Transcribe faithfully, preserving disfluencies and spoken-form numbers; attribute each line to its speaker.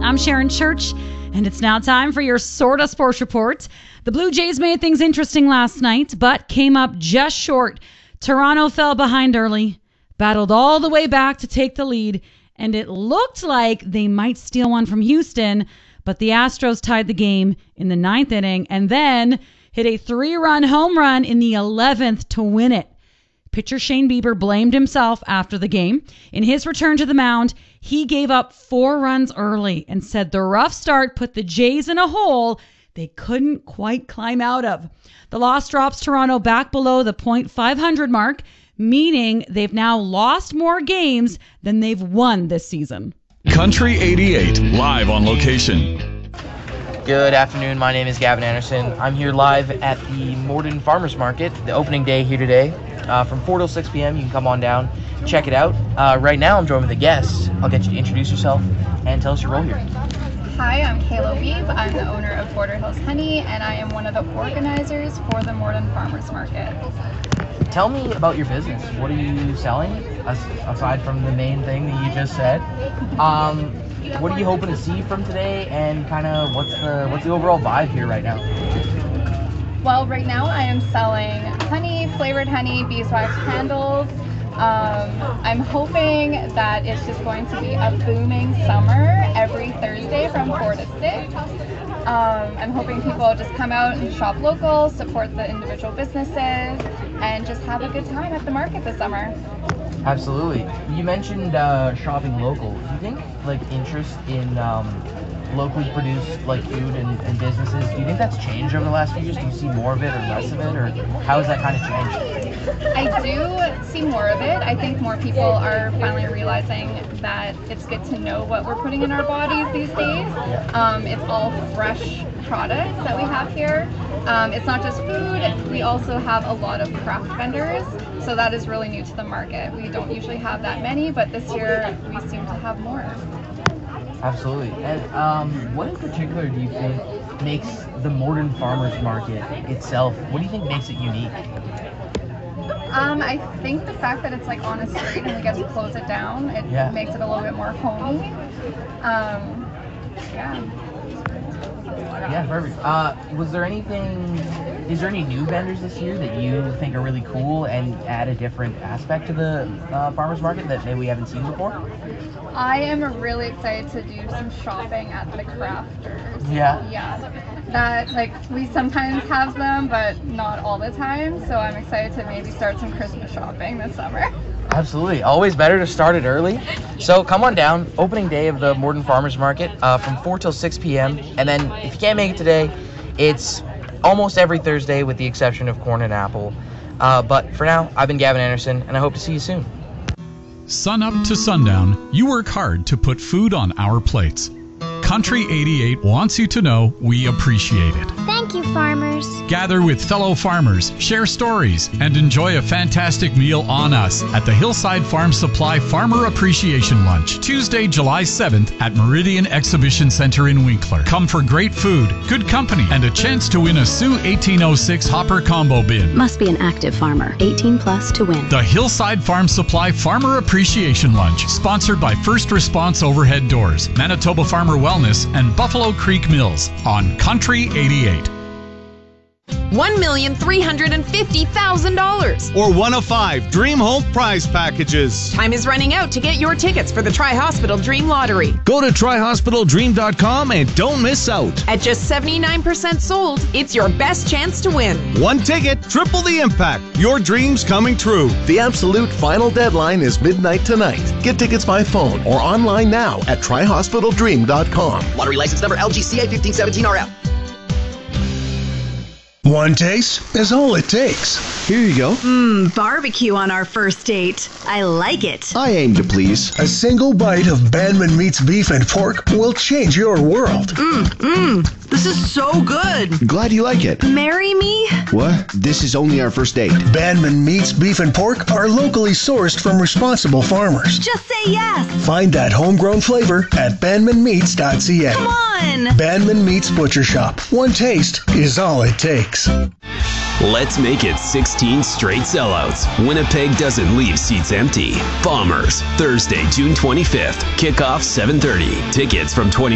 Speaker 1: I'm Sharon Church, and it's now time for your Sorta Sports Report. The Blue Jays made things interesting last night, but came up just short. Toronto fell behind early, battled all the way back to take the lead, and it looked like they might steal one from Houston, but the Astros tied the game in the ninth inning and then hit a three-run home run in the eleventh to win it. Pitcher Shane Bieber blamed himself after the game. In his return to the mound, he gave up four runs early and said the rough start put the Jays in a hole they couldn't quite climb out of. The loss drops Toronto back below the point five hundred mark, meaning they've now lost more games than they've won this season.
Speaker 2: Country eighty-eight, live on location.
Speaker 3: Good afternoon. My name is Gavin Anderson. I'm here live at the Morden Farmers Market, the opening day here today. Uh, from four till six p.m. You can come on down, check it out. Uh, right now I'm joined with a guest. I'll get you to introduce yourself and tell us your role here.
Speaker 4: Hi, I'm Kayla Weeb. I'm the owner of Border Hills Honey, and I am one of the organizers for the Morden Farmers Market.
Speaker 3: Tell me about your business. What are you selling, aside from the main thing that you just said? Um, what are you hoping to see from today, and kind of what's the what's the overall vibe here right now?
Speaker 4: Well, right now I am selling honey, flavored honey, beeswax candles. Um, I'm hoping that it's just going to be a booming summer every Thursday from four to six. Um, I'm hoping people just come out and shop local, support the individual businesses, and just have a good time at the market this summer.
Speaker 3: Absolutely. You mentioned uh, shopping local. Do you think like interest in um, locally produced like food and, and businesses, do you think that's changed over the last few years? Do you see more of it or less of it, or how has that kind of changed?
Speaker 4: I do see more of it. I think more people are finally realizing that it's good to know what we're putting in our bodies these days. Um, it's all fresh products that we have here. Um, it's not just food, we also have a lot of craft vendors, so that is really new to the market. We don't usually have that many, but this year we seem to have more.
Speaker 3: Absolutely. And um, what in particular do you think makes the Morden Farmers Market itself, what do you think makes it unique?
Speaker 4: Um, I think the fact that it's like on a street and we get to close it down, it yeah. makes it a little bit more homey. Um, yeah.
Speaker 3: Yeah, perfect. Uh, was there anything, is there any new vendors this year that you think are really cool and add a different aspect to the uh, farmers market that maybe we haven't seen before?
Speaker 4: I am really excited to do some shopping at the crafters.
Speaker 3: Yeah.
Speaker 4: Yeah. That, like, we sometimes have them, but not all the time. So I'm excited to maybe start some Christmas shopping this summer.
Speaker 3: Absolutely. Always better to start it early. So come on down, opening day of the Morden Farmers Market uh, from four till six p.m. And then if you can't make it today, it's almost every Thursday with the exception of corn and apple. Uh, but for now, I've been Gavin Anderson, and I hope to see you soon.
Speaker 2: Sun up to sundown, you work hard to put food on our plates. Country eighty-eight wants you to know we appreciate it.
Speaker 5: Thank you, farmers.
Speaker 2: Gather with fellow farmers, share stories, and enjoy a fantastic meal on us at the Hillside Farm Supply Farmer Appreciation Lunch, Tuesday, July seventh at Meridian Exhibition Center in Winkler. Come for great food, good company, and a chance to win a Sioux eighteen oh six Hopper Combo Bin.
Speaker 6: Must be an active farmer, eighteen plus to win.
Speaker 2: The Hillside Farm Supply Farmer Appreciation Lunch, sponsored by First Response Overhead Doors, Manitoba Farmer Wellness, and Buffalo Creek Mills on Country eighty-eight.
Speaker 7: one million three hundred fifty thousand dollars.
Speaker 8: Or one of five Dream Home prize packages.
Speaker 7: Time is running out to get your tickets for the Tri-Hospital Dream Lottery.
Speaker 8: Go to tri hospital dream dot com and don't miss out.
Speaker 7: At just seventy-nine percent sold, it's your best chance to win.
Speaker 8: One ticket, triple the impact. Your dreams coming true.
Speaker 9: The absolute final deadline is midnight tonight. Get tickets by phone or online now at tri hospital dream dot com.
Speaker 10: Lottery license number L G C A fifteen seventeen R F.
Speaker 11: One taste is all it takes.
Speaker 12: Here you go.
Speaker 13: Mmm, barbecue on our first date. I like it.
Speaker 12: I aim to please.
Speaker 11: A single bite of Bandman Meats beef and pork will change your world.
Speaker 13: Mmm, mmm. This is so good.
Speaker 12: Glad you like it.
Speaker 13: Marry me?
Speaker 12: What? This is only our first date.
Speaker 11: Bandman Meats beef and pork are locally sourced from responsible farmers.
Speaker 13: Just say yes.
Speaker 11: Find that homegrown flavor at bandman meats dot c a.
Speaker 13: Come on.
Speaker 11: Bandman Meats Butcher Shop. One taste is all it takes.
Speaker 14: Let's make it sixteen straight sellouts. Winnipeg doesn't leave seats empty. Bombers, Thursday, June twenty-fifth. Kickoff seven thirty. Tickets from twenty